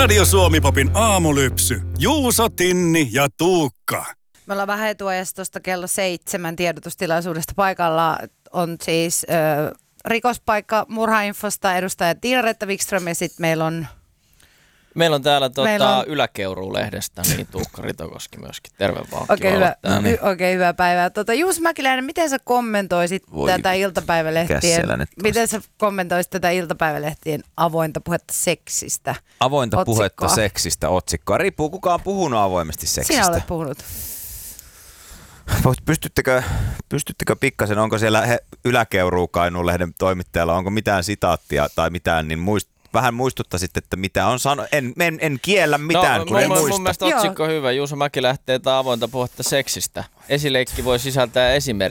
Radio Suomi-popin aamulypsy. Juuso, Tinni ja Tuukka. Me ollaan vähän etuajassa tuosta kello 7 tiedotustilaisuudesta. Paikalla on siis rikospaikka Murhainfosta edustaja Tiina-Reetta Wikström ja sitten meillä on täällä Yläkeuruu-lehdestä niin Tuukka Ritokoski myöskin. Terve vaan. Oikein hyvää päivää. Juuso Mäkiläinen, miten sä kommentoisit tätä iltapäivälehtien avointa puhetta seksistä? Avointa puhetta seksistä otsikkoa. Riippuu kuka on puhunut avoimesti seksistä. Sinä olet puhunut. Pystyttekö pikkasen, onko siellä Yläkeuruu-Kainuun-lehden toimittajalla, onko mitään sitaattia tai mitään, niin vähän muistuttaisit, että mitä on sanonut. En kiellä mitään, kun en muista. Mun mielestä otsikko on hyvä. Juuso Mäki lähtee avointa puhetta seksistä. Esileikki voi sisältää esimerkiksi ...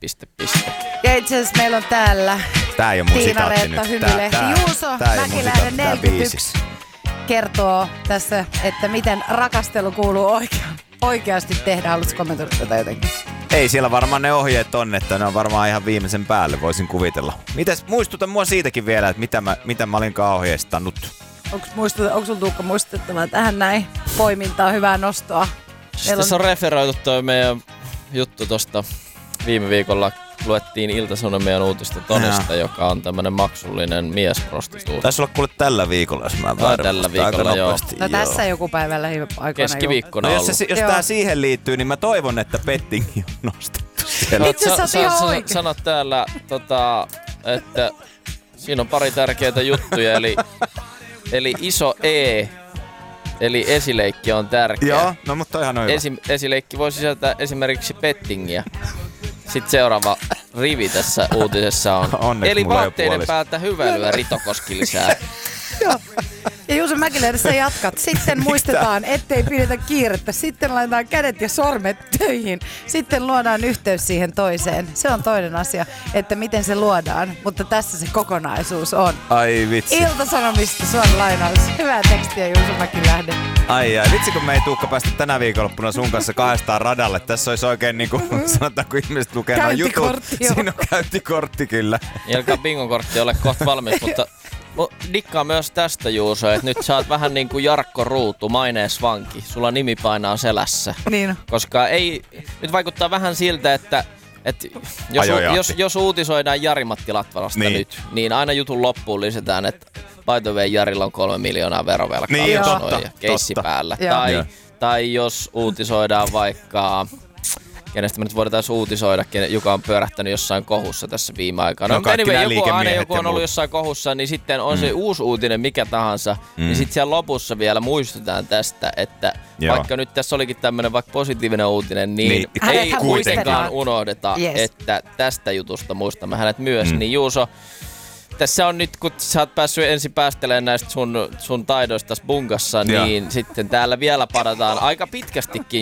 Ja itse asiassa meillä on täällä Tää ei ole mun sitaatti nyt. Hymylehti. Juuso Mäkiläinen 41 kertoo tässä, että miten rakastelu kuuluu oikeasti tehdä. Haluatko kommentoida tätä jotenkin? Ei siellä varmaan ne ohjeet on, että ne on varmaan ihan viimeisen päälle, voisin kuvitella. Muistuta mua siitäkin vielä, että mitä mä olinkaan ohjeistanut. Onko sulla Tuukka muistuttavaa tähän näin poimintaa, hyvää nostoa? Tässä on referoitu toi meidän juttu tosta viime viikolla. Luettiin Ilta-Sanomien uutista Tonesta, joka on tämmönen maksullinen miesprostituutio. Taisi olla kuule tällä viikolla, jos mä väärin. Tällä viikolla, joo. No tässä joku päivä lähiaikoina. Keskiviikkona ollut. Jos tää siihen liittyy, niin mä toivon, että bettingi on nostettu siellä. Itse asiassa ihan oikein. Sanot täällä, että siinä on pari tärkeitä juttuja, eli iso E. Eli esileikki on tärkeä. Joo, no mutta ihan hyvä. Esileikki voi sisältää esimerkiksi pettingiä. Sitten seuraava rivi tässä uutisessa on. Onneksi eli mulla vaatteiden päältä hyväilyä Ritokoski lisää. Joo. Ja Juuso Mäkiläinen, sä jatkat. Sitten muistetaan, ettei pidetä kiirettä. Sitten laitetaan kädet ja sormet töihin. Sitten luodaan yhteys siihen toiseen. Se on toinen asia, että miten se luodaan. Mutta tässä se kokonaisuus on. Ai vitsi. Ilta-Sanomista suora lainaus. Hyvää tekstiä Juuso Mäkiläinen. Ai vitsi kun me ei Tuukka päästä tänä viikonloppuna sun kanssa 200 radalle. Tässä olisi oikein niinku sanotaan, kun ihmiset lukee noin jutut. Siinä on käyntikortti kyllä. Jelka bingokortti ole kohta valmis, mutta dikkaan myös tästä Juuso, että nyt sä oot vähän niin kuin Jarkko Ruutu, mainees vanki. Sulla nimi painaa selässä. Niin. Koska nyt vaikuttaa vähän siltä, että jos uutisoidaan Jari-Matti Latvalasta nyt, niin aina jutun loppuun lisätään, että by the way, Jarilla on 3 miljoonaa verovelkaa. Niin, ja keissi päällä. Tai jos uutisoidaan vaikka... Kenestä me nyt voidaan taas uutisoida, joka on pyörähtänyt jossain kohussa tässä viime aikana. No, anyway, joku on ollut jossain kohussa, niin sitten on se uusi uutinen mikä tahansa, niin sitten siellä lopussa vielä muistutetaan tästä, että vaikka nyt tässä olikin tämmöinen vaikka positiivinen uutinen, niin ei kuitenkaan unohdeta, että tästä jutusta muistamme hänet myös. Niin Juuso, tässä on nyt, kun sä oot päässyt ensin päästelemään näistä sun taidoista bunkassa, niin sitten täällä vielä padataan aika pitkästikin